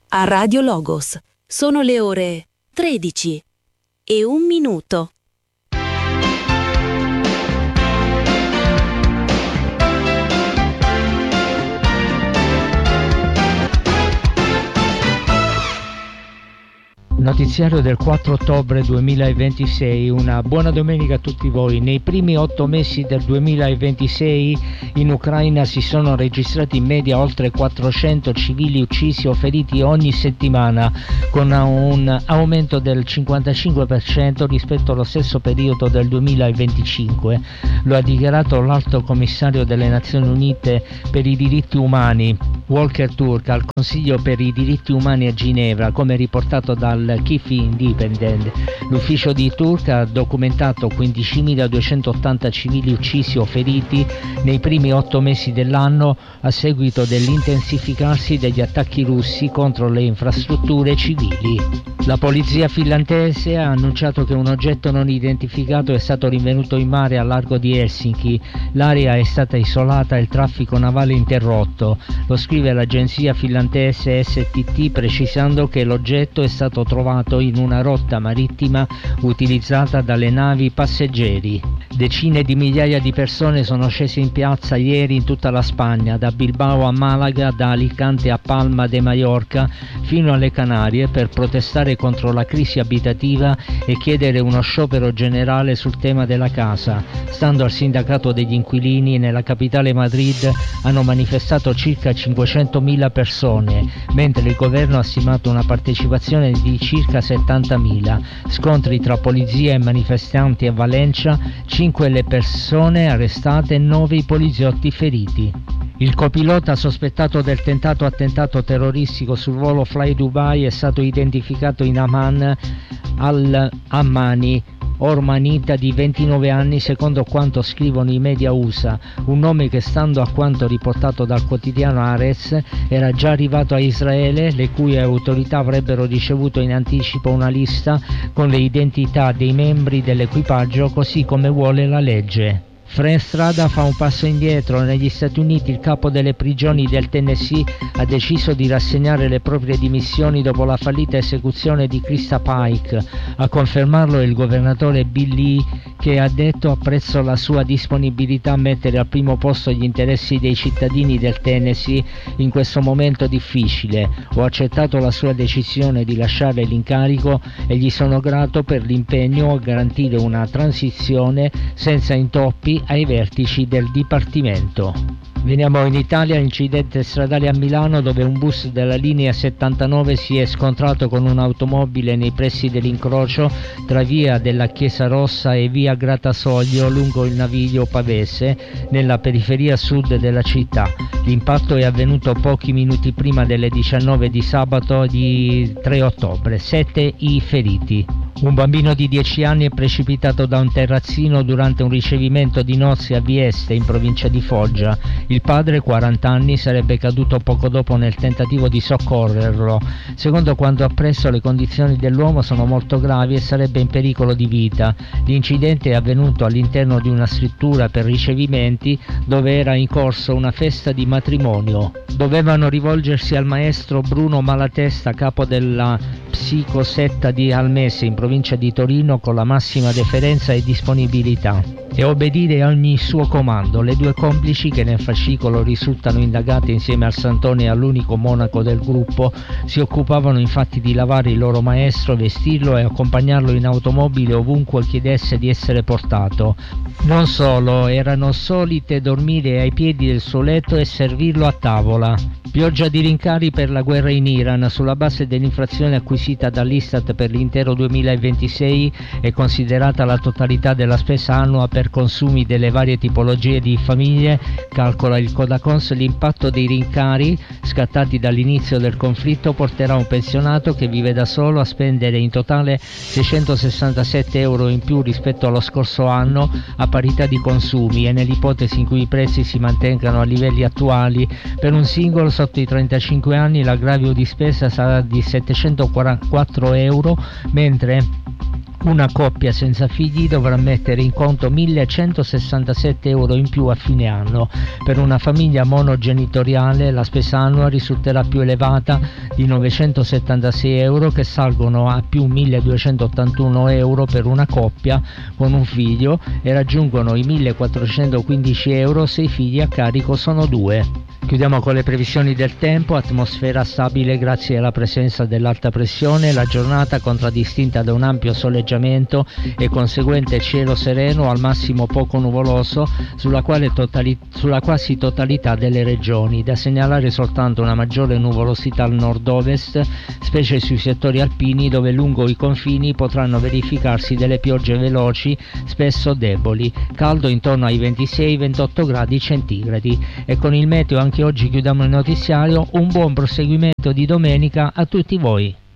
a Radio Logos. Sono le ore 13:01. Notiziario del 4 ottobre 2026, una buona domenica a tutti voi. Nei primi 8 mesi del 2026 in Ucraina si sono registrati in media oltre 400 civili uccisi o feriti ogni settimana, con un aumento del 55% rispetto allo stesso periodo del 2025. Lo ha dichiarato l'Alto Commissario delle Nazioni Unite per i diritti umani, Volker Turk, al Consiglio per i diritti umani a Ginevra, come riportato dal Kyiv Independent. L'ufficio di Turk ha documentato 15.280 civili uccisi o feriti nei primi 8 mesi dell'anno a seguito dell'intensificarsi degli attacchi russi contro le infrastrutture civili. La polizia finlandese ha annunciato che un oggetto non identificato è stato rinvenuto in mare a largo di Helsinki. L'area è stata isolata e il traffico navale interrotto. Lo scrive l'agenzia finlandese STT, precisando che l'oggetto è stato trovato in una rotta marittima utilizzata dalle navi passeggeri. Decine di migliaia di persone sono scese in piazza ieri in tutta la Spagna, da Bilbao a Malaga, da Alicante a Palma de Mallorca fino alle Canarie, per protestare contro la crisi abitativa e chiedere uno sciopero generale sul tema della casa. Stando al sindacato degli inquilini, nella capitale Madrid hanno manifestato circa 500.000 persone, mentre il governo ha stimato una partecipazione di circa 70.000. Scontri tra polizia e manifestanti a Valencia, 5 le persone arrestate e 9 i poliziotti feriti. Il copilota sospettato del tentato attentato terroristico sul volo Fly Dubai è stato identificato in Amman al-Ammani, ormanita di 29 anni, secondo quanto scrivono i media USA, un nome che, stando a quanto riportato dal quotidiano Haaretz, era già arrivato a Israele, le cui autorità avrebbero ricevuto in anticipo una lista con le identità dei membri dell'equipaggio, così come vuole la legge. Frank Strada fa un passo indietro. Negli Stati Uniti il capo delle prigioni del Tennessee ha deciso di rassegnare le proprie dimissioni dopo la fallita esecuzione di Krista Pike. A confermarlo è il governatore Bill Lee, che ha detto: apprezzo la sua disponibilità a mettere al primo posto gli interessi dei cittadini del Tennessee in questo momento difficile. Ho accettato la sua decisione di lasciare l'incarico e gli sono grato per l'impegno a garantire una transizione senza intoppi ai vertici del Dipartimento. Veniamo in Italia. Incidente stradale a Milano, dove un bus della linea 79 si è scontrato con un'automobile nei pressi dell'incrocio tra via della Chiesa Rossa e via Gratasoglio lungo il Naviglio Pavese, nella periferia sud della città. L'impatto è avvenuto pochi minuti prima delle 19 di sabato di 3 ottobre. 7 i feriti. Un bambino di 10 anni è precipitato da un terrazzino durante un ricevimento di nozze a Vieste, in provincia di Foggia. Il padre, 40 anni, sarebbe caduto poco dopo nel tentativo di soccorrerlo. Secondo quanto appresso, le condizioni dell'uomo sono molto gravi e sarebbe in pericolo di vita. L'incidente è avvenuto all'interno di una struttura per ricevimenti dove era in corso una festa di matrimonio. Dovevano rivolgersi al maestro Bruno Malatesta, capo della psicosetta di Almese, in provincia di Torino, con la massima deferenza e disponibilità, e obbedire a ogni suo comando. Le due complici, che nel fascicolo risultano indagate insieme al Santone e all'unico monaco del gruppo, si occupavano infatti di lavare il loro maestro, vestirlo e accompagnarlo in automobile ovunque chiedesse di essere portato. Non solo, erano solite dormire ai piedi del suo letto e servirlo a tavola. Pioggia di rincari per la guerra in Iran. Sulla base dell'inflazione acquisita dall'Istat per l'intero 2026 è considerata la totalità della spesa annua per consumi delle varie tipologie di famiglie, calcola il Codacons. L'impatto dei rincari scattati dall'inizio del conflitto porterà un pensionato che vive da solo a spendere in totale 667 euro in più rispetto allo scorso anno, a parità di consumi, e nell'ipotesi in cui i prezzi si mantengano a livelli attuali. Per un singolo sotto i 35 anni l'aggravio di spesa sarà di 744 euro, mentre Una coppia senza figli dovrà mettere in conto 1.167 euro in più a fine anno. Per una famiglia monogenitoriale la spesa annua risulterà più elevata di 976 euro, che salgono a più 1.281 euro per una coppia con un figlio e raggiungono i 1.415 euro se i figli a carico sono 2. Chiudiamo con le previsioni del tempo: atmosfera stabile grazie alla presenza dell'alta pressione, la giornata contraddistinta da un ampio soleggiamento e conseguente cielo sereno, al massimo poco nuvoloso sulla quasi totalità delle regioni. Da segnalare soltanto una maggiore nuvolosità al nord-ovest, specie sui settori alpini, dove lungo i confini potranno verificarsi delle piogge veloci, spesso deboli. Caldo intorno ai 26-28 gradi centigradi. E con il meteo anche oggi chiudiamo il notiziario. Un buon proseguimento di domenica a tutti voi.